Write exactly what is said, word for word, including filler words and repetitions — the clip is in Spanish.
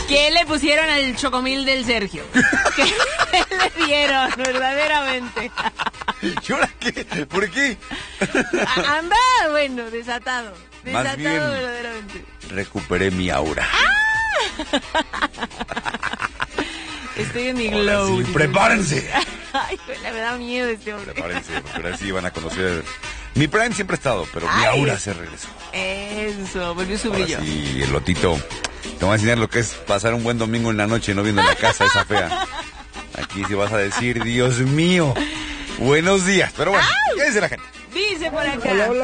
¿Qué le pusieron al chocomil del Sergio? ¿Qué le dieron, verdaderamente? ¿Y ahora qué? ¿Por qué? Anda, bueno, desatado. Desatado, Más bien, verdaderamente. Recuperé mi aura. Estoy en mi Ahora glow. sí, prepárense. Ay, me da miedo este hombre. Prepárense, porque ahora sí van a conocer. Mi prime siempre ha estado, pero mi Ay, aura se regresó. Eso, volvió su Ahora brillo. sí, el Lotito. Te voy a enseñar lo que es pasar un buen domingo en la noche no viendo la casa esa fea. Aquí sí vas a decir, Dios mío, buenos días. Pero bueno, ¿qué dice la gente? Dice por acá. Hola, hola.